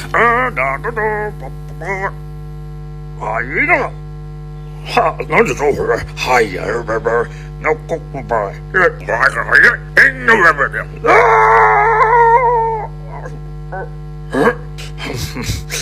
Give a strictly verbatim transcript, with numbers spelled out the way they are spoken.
あーだだだパッパパあいいなはなんでそうこれはいやるべべのここばええわかはいえんのべべああ